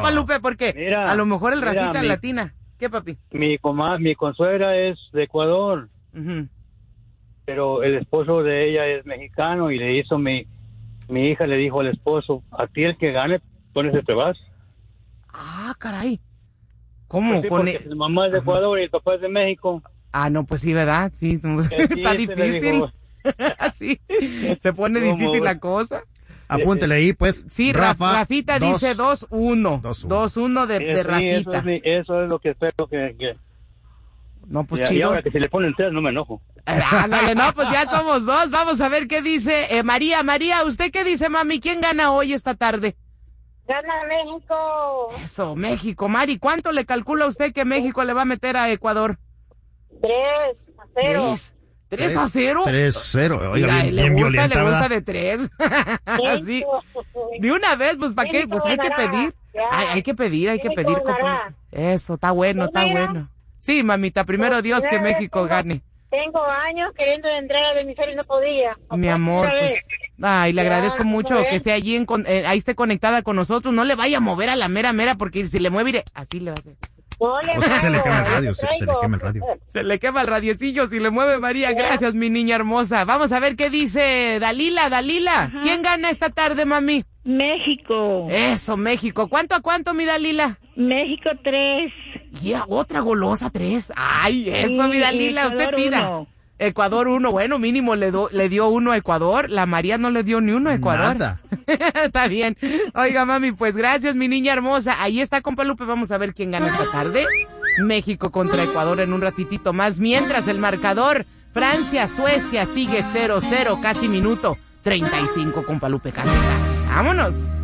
compa Lupe, porque Mira, a lo mejor el mira, Rafita latina. ¿Qué, papi? Mi consuegra es de Ecuador, pero el esposo de ella es mexicano y le hizo mi hija le dijo al esposo, a ti el que gane, con ese te vas. Ah, caray. ¿Cómo? Pues sí, porque su mamá es de Ecuador y el papá es de México. Ah, no, pues sí, ¿verdad? Sí, está difícil. Sí, se pone difícil la cosa. Apúntele ahí, pues. Sí, Rafita dice 2-1. 2-1 de Rafita. Eso es lo que espero que... No, pues y chido. Y ahora que si le ponen 3 no me enojo. Ándale, no, pues ya somos 2. Vamos a ver qué dice María. María, ¿usted qué dice, mami? ¿Quién gana hoy esta tarde? Gana México. Eso, México. Mari, ¿cuánto le calcula usted que México le va a meter a Ecuador? 3-0. 3-0. 3-0. Oiga, mira, bien le violenta, gusta de 3. Así. De una vez, pues, ¿para qué? Pues hay que pedir. Hay que pedir, compa. Eso, está bueno, está bueno. Sí, mamita, primero Dios que México gane. Tengo años queriendo entrar al hemisferio y no podía. Mi amor, pues, ay, le agradezco mucho que esté allí, ahí esté conectada con nosotros. No le vaya a mover a la mera, porque si le mueve, así le va a hacer. No le se le quema el radio, se le quema el radio. Se le quema el radiecillo si le mueve María. Gracias, mi niña hermosa. Vamos a ver qué dice Dalila. Ajá. ¿Quién gana esta tarde, mami? México. Eso, México. ¿Cuánto a cuánto, mi Dalila? México 3. Ya, otra golosa 3. Ay, eso, sí, mi Dalila, usted pida. 1. Ecuador 1, bueno, mínimo le dio 1 a Ecuador. La María no le dio ni 1 a Ecuador. Nada. Está bien. Oiga, mami, pues gracias, mi niña hermosa. Ahí está, compa Lupe. Vamos a ver quién gana esta tarde. México contra Ecuador en un ratitito más. Mientras el marcador, Francia, Suecia sigue 0-0, casi minuto 35, compa Lupe, casi. Vámonos.